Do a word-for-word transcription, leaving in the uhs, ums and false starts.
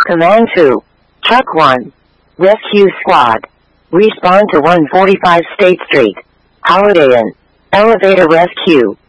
Command two. Truck one. Rescue Squad. Respond to one forty-five State Street. Holiday Inn. Elevator Rescue.